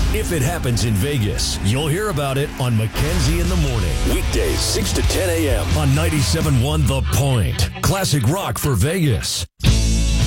If it happens in Vegas, you'll hear about it on Mackenzie in the Morning. Weekdays, 6 to 10 a.m. on 97.1 The Point. Classic rock for Vegas.